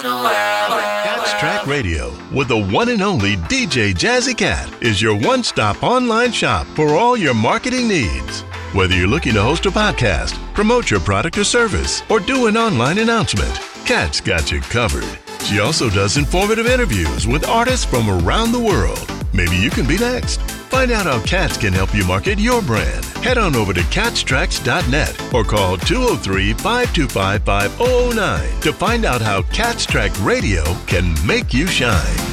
Cat's Track Radio with the one and only DJ Jazzy Cat is your one-stop online shop for all your marketing needs. Whether you're looking to host a podcast, promote your product or service, or do an online announcement, Cat's got you covered. She also does informative interviews with artists from around the world. Maybe you can be next. Find out how Cats can help you market your brand. Head on over to catstracks.net or call 203-525-5009 to find out how Cat's Track Radio can make you shine.